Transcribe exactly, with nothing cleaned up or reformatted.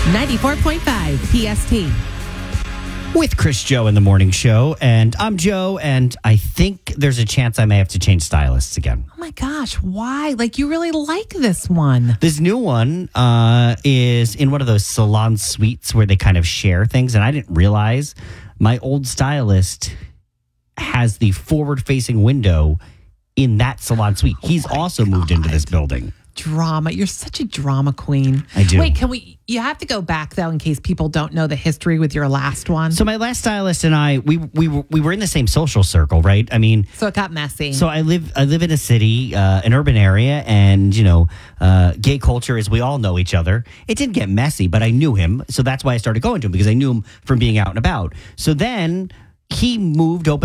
ninety-four point five P S T. With Chris Joe in the morning show. And I'm Joe, and I think there's a chance I may have to change stylists again. Oh my gosh, why? Like, you really like this one. This new one uh, is in one of those salon suites where they kind of share things. And I didn't realize my old stylist has the forward-facing window in that salon suite. He's Oh my also moved into this God. building. Drama. You're such a drama queen. I do. Wait, can we, you have to go back though in case people don't know the history with your last one. So my last stylist and I, we we were, we were in the same social circle, right? I mean, So it got messy. so I live I live in a city, uh, an urban area, and you know, uh, gay culture is we all know each other. It didn't get messy, but I knew him, so that's why I started going to him because I knew him from being out and about. So then he moved, opened